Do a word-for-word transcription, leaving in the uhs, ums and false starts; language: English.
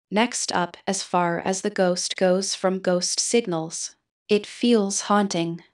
Next up, as far as the ghost goes from ghost signals. It feels haunting.